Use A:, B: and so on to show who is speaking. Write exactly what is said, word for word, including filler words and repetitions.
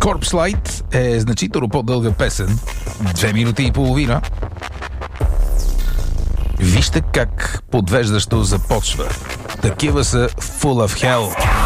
A: Corpse Light е значително по-дълга песен. Две минути и половина. Вижте как подвеждащо започва. Такива са Full of Hell.